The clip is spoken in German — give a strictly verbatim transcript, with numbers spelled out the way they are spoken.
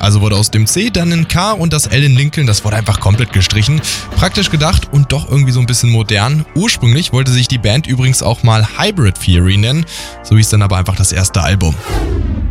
Also wurde aus dem C dann ein K und das L in Lincoln, das wurde einfach komplett gestrichen. Praktisch gedacht und doch irgendwie so ein bisschen modern. Ursprünglich wollte sich die Band übrigens auch mal Hybrid Theory nennen, so hieß dann aber einfach das erste Album.